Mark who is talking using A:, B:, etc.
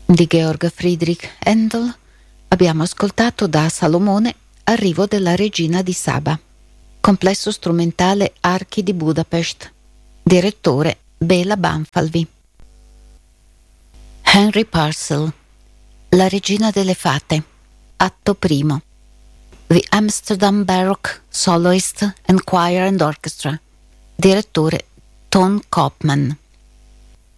A: di Georg Friedrich Handel abbiamo ascoltato da Salomone Arrivo della regina di Saba, complesso strumentale Archi di Budapest, direttore Bela Banfalvi. Henry Purcell, La regina delle fate, atto primo, The Amsterdam Baroque Soloist and Choir and Orchestra, direttore Ton Koopman.